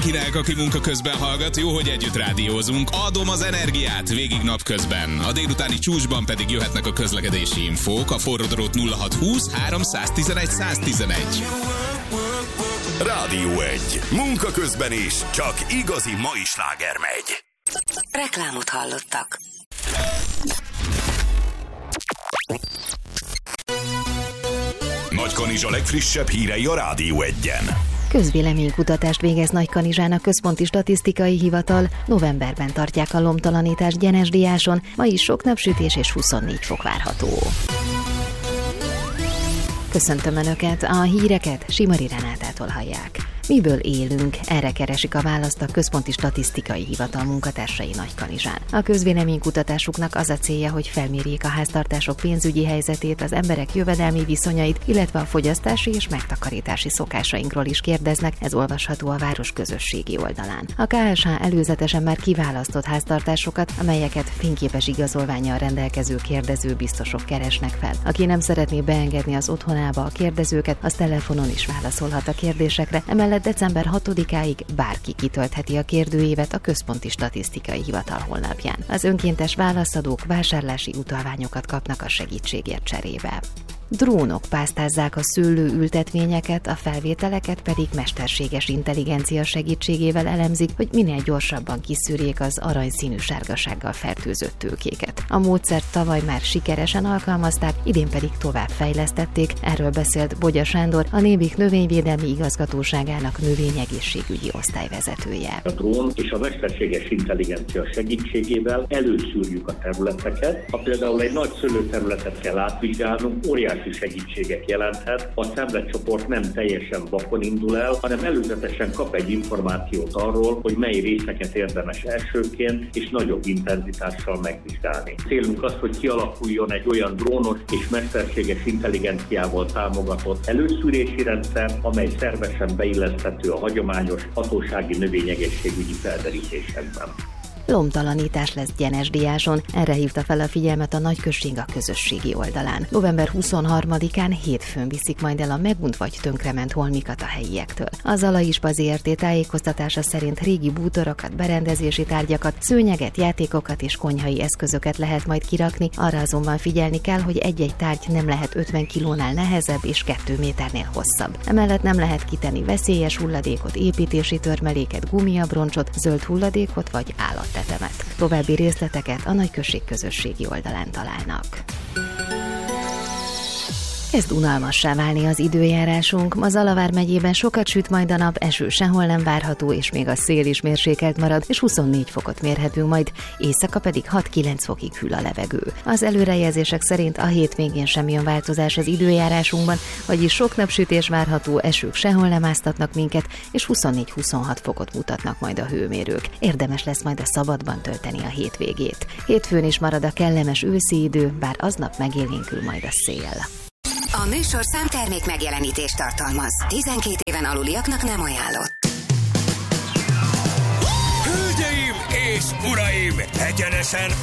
mindenkinek, aki munka közben hallgat, jó, hogy együtt rádiózunk. Adom az energiát végig napközben. A délutáni csúcsban pedig jöhetnek a közlekedési infók. A forródrót 0620 311 111. Rádió 1. Munka közben is csak igazi mai sláger megy. Reklámot hallottak. Nagykanizsa legfrissebb hírei a Rádió 1-en. Közvéleménykutatást végez Nagykanizsán a Központi Statisztikai Hivatal. Novemberben tartják a lomtalanítást Gyenesdiáson, ma is sok napsütés és 24 fok várható. Köszöntöm Önöket, a híreket Simari Renátától hallják. Miből élünk? Erre keresik a választ a Központi Statisztikai Hivatal munkatársai Nagykanizsán. A közvéleménykutatásuknak az a célja, hogy felmérjék a háztartások pénzügyi helyzetét, az emberek jövedelmi viszonyait, illetve a fogyasztási és megtakarítási szokásainkról is kérdeznek, ez olvasható a város közösségi oldalán. A KSH előzetesen már kiválasztott háztartásokat, amelyeket fényképes igazolvánnyal rendelkező kérdezőbiztosok keresnek fel. Aki nem szeretné beengedni az otthonába a kérdezőket, az telefonon is válaszolhat a kérdésekre, emellett december 6-áig bárki kitöltheti a kérdőívet a Központi Statisztikai Hivatal honlapján. Az önkéntes válaszadók vásárlási utalványokat kapnak a segítségért cserébe. Drónok pásztázzák a szőlőültetvényeket, a felvételeket pedig mesterséges intelligencia segítségével elemzik, hogy minél gyorsabban kiszűrjék az aranyszínű sárgasággal fertőzött tőkéket. A módszert tavaly már sikeresen alkalmazták, idén pedig tovább fejlesztették, erről beszélt Bogya Sándor, a Nébik Növényvédelmi Igazgatóságának növényegészségügyi osztályvezetője. A drón és a mesterséges intelligencia segítségével előszűrjük a területeket. Ha például egy nagy szőlőterületet kell átvizsgálnunk, óriási segítséget jelenthet. A szemletcsoport nem teljesen vakon indul el, hanem előzetesen kap egy információt arról, hogy mely részeket érdemes elsőként és nagyobb intenzitással megvizsgálni. Célunk az, hogy kialakuljon egy olyan drónos és mesterséges intelligenciával támogatott előszűrési rendszer, amely szervesen beilleszthető a hagyományos hatósági növényegészségügyi felderítésekben. Lomtalanítás lesz Gyenesdiáson, erre hívta fel a figyelmet a nagyközség a közösségi oldalán. November 23-án hétfőn viszik majd el a megunt vagy tönkrement holmikat a helyiektől. A Zalai Zrt. Tájékoztatása szerint régi bútorokat, berendezési tárgyakat, szőnyeget, játékokat és konyhai eszközöket lehet majd kirakni, arra azonban figyelni kell, hogy egy-egy tárgy nem lehet 50 kilónál nehezebb és 2 méternél hosszabb. Emellett nem lehet kitenni veszélyes hulladékot, építési törmeléket, gumiabroncsot, zöld hulladékot vagy állattetemet. További részleteket a nagyközség közösségi oldalán találnak. Kezd unalmassá válni az időjárásunk. Ma Zalavár megyében sokat süt majd a nap, eső sehol nem várható, és még a szél is mérsékelt marad, és 24 fokot mérhetünk majd, éjszaka pedig 6-9 fokig hűl a levegő. Az előrejelzések szerint a hétvégén sem jön változás az időjárásunkban, vagyis sok napsütés várható, esők sehol nem áztatnak minket, és 24-26 fokot mutatnak majd a hőmérők. Érdemes lesz majd a szabadban tölteni a hétvégét. Hétfőn is marad a kellemes őszi idő, bár aznap megélénkül majd a szél. A műsor számtermék megjelenítést tartalmaz. 12 éven aluliaknak nem ajánlott. Hölgyeim és uraim, egyenesen